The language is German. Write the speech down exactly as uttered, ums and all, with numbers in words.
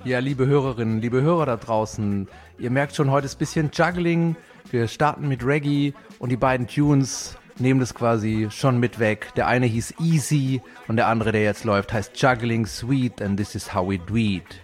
Ja, liebe Hörerinnen, liebe Hörer da draußen, ihr merkt schon, heute ist ein bisschen Juggling. Wir starten mit Reggae und die beiden Tunes nehmen das quasi schon mit weg. Der eine hieß Easy und der andere, der jetzt läuft, heißt Juggling Sweet and This Is How We Do It.